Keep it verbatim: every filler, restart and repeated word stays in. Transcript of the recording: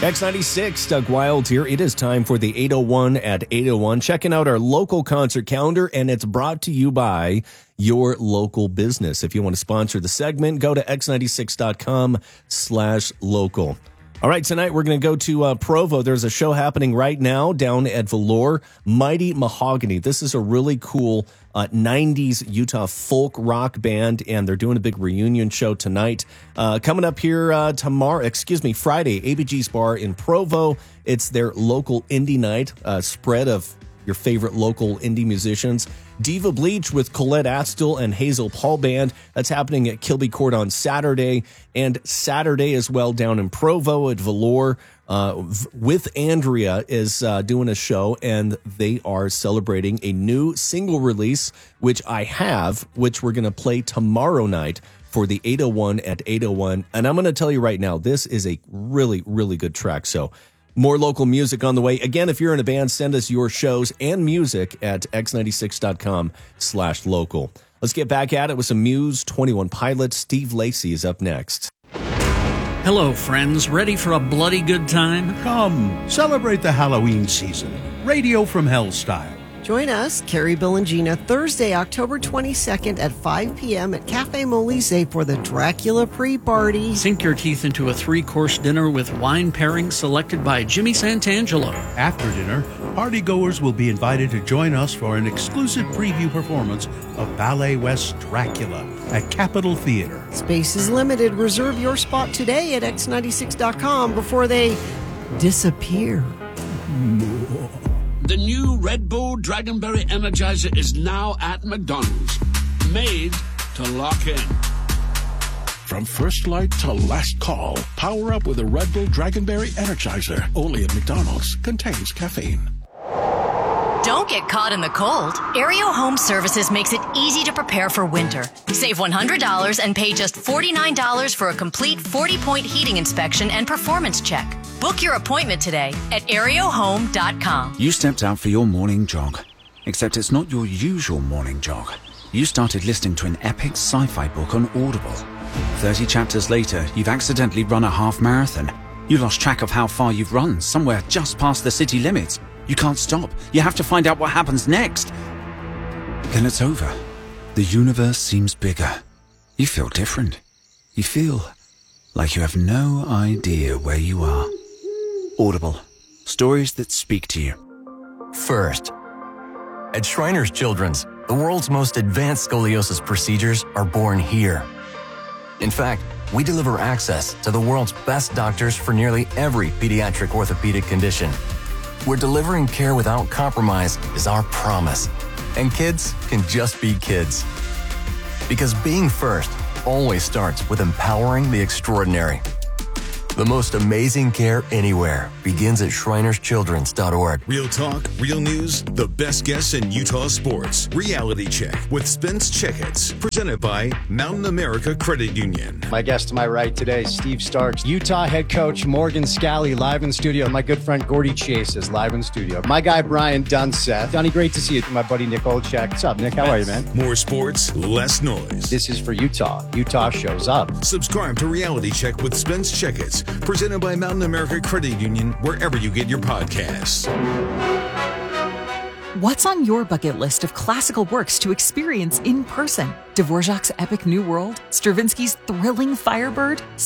X ninety-six, Doug Wild here. It is time for the eight oh one at eight oh one. Checking out our local concert calendar, and it's brought to you by your local business. If you want to sponsor the segment, go to x ninety-six dot com slash local. All right, tonight we're going to go to uh, Provo. There's a show happening right now down at Velour, Mighty Mahogany. This is a really cool uh, nineties Utah folk rock band, and they're doing a big reunion show tonight. Uh, coming up here uh, tomorrow, excuse me, Friday, A B G's Bar in Provo. It's their local indie night, uh, spread of your favorite local indie musicians. Diva Bleach with Colette Astle and Hazel Paul Band. That's happening at Kilby Court on Saturday. And Saturday as well down in Provo at Velour uh, with Andrea is uh, doing a show, and they are celebrating a new single release, which I have, which we're going to play tomorrow night for the eight oh one at eight oh one. And I'm going to tell you right now, this is a really, really good track. So more local music on the way. Again, if you're in a band, send us your shows and music at x ninety-six dot com slash local. Let's get back at it with some Muse, twenty-one Pilots. Steve Lacy is up next. Hello, friends. Ready for a bloody good time? Come, celebrate the Halloween season. Radio from Hell style. Join us, Carrie, Bill, and Gina, Thursday, October twenty-second at five p.m. at Cafe Molise for the Dracula pre-party. Sink your teeth into a three-course dinner with wine pairings selected by Jimmy Santangelo. After dinner, partygoers will be invited to join us for an exclusive preview performance of Ballet West Dracula at Capitol Theater. Space is limited. Reserve your spot today at x ninety-six dot com before they disappear. The new Red Bull Dragonberry Energizer is now at McDonald's. Made to lock in. From first light to last call, power up with a Red Bull Dragonberry Energizer. Only at McDonald's. Contains caffeine. Don't get caught in the cold. Aereo Home Services makes it easy to prepare for winter. Save one hundred dollars and pay just forty-nine dollars for a complete forty-point heating inspection and performance check. Book your appointment today at aereo home dot com. You stepped out for your morning jog, except it's not your usual morning jog. You started listening to an epic sci-fi book on Audible. thirty chapters later, you've accidentally run a half marathon. You lost track of how far you've run, somewhere just past the city limits. You can't stop. You have to find out what happens next. Then it's over. The universe seems bigger. You feel different. You feel like you have no idea where you are. Audible. Stories that speak to you. First, at Shriners Children's, the world's most advanced scoliosis procedures are born here. In fact, we deliver access to the world's best doctors for nearly every pediatric orthopedic condition. We're delivering care without compromise is our promise. And kids can just be kids. Because being first always starts with empowering the extraordinary. The most amazing care anywhere begins at shriners children's dot org. Real talk, real news, the best guests in Utah sports. Reality Check with Spence Checkets. Presented by Mountain America Credit Union. My guest to my right today, Steve Starks. Utah head coach Morgan Scalley live in studio. My good friend Gordy Chase is live in studio. My guy Brian Dunseth. Donnie, great to see you. My buddy Nick Olchek. What's up, Nick? How are you, man? More sports, less noise. This is for Utah. Utah shows up. Subscribe to Reality Check with Spence Checkets. Presented by Mountain America Credit Union, wherever you get your podcasts. What's on your bucket list of classical works to experience in person? Dvorak's epic New World? Stravinsky's thrilling Firebird?